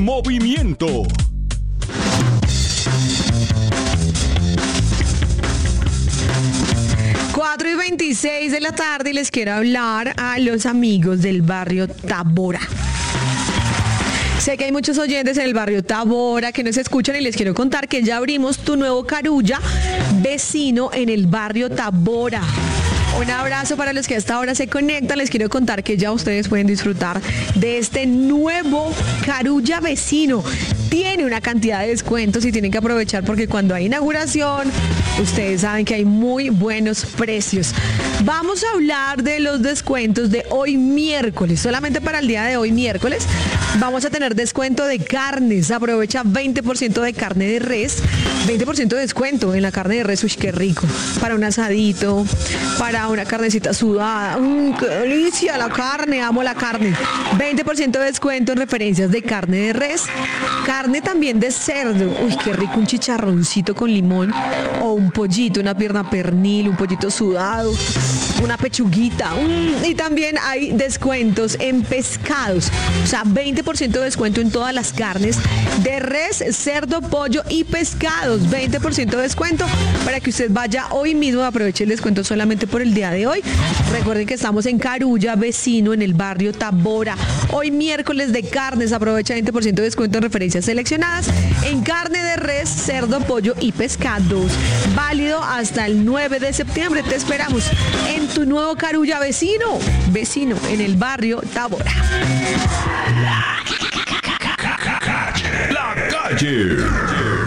movimiento. Cuatro y 26 de la tarde y les quiero hablar a los amigos del barrio Tábora. Sé que hay muchos oyentes en el barrio Tábora que nos escuchan y les quiero contar que ya abrimos tu nuevo Carulla Vecino en el barrio Tábora. Un abrazo para los que hasta ahora se conectan. Les quiero contar que ya ustedes pueden disfrutar de este nuevo Carulla Vecino. Tiene una cantidad de descuentos y tienen que aprovechar porque cuando hay inauguración, ustedes saben que hay muy buenos precios. Vamos a hablar de los descuentos de hoy miércoles. Solamente para el día de hoy miércoles vamos a tener descuento de carnes. Aprovecha 20% de carne de res. 20% de descuento en la carne de res. Uy, qué rico. Para un asadito, para una carnecita sudada. ¡Qué delicia la carne! Amo la carne. 20% de descuento en referencias de carne de res. Carne también de cerdo. Uy, qué rico, un chicharroncito con limón o un pollito, una pierna pernil, un pollito sudado, una pechuguita. Y también hay descuentos en pescados. O sea, 20% de descuento en todas las carnes de res, cerdo, pollo y pescados. 20% de descuento para que usted vaya hoy mismo. Aproveche el descuento solamente por el día de hoy. Recuerden que estamos en Carulla Vecino, en el barrio Tábora. Hoy miércoles de carnes. Aprovecha 20% de descuento en referencias seleccionadas en carne de res, cerdo, pollo y pescados. Válido hasta el 9 de septiembre. Te esperamos en tu nuevo Carulla Vecino. Vecino en el barrio Tábora. La calle.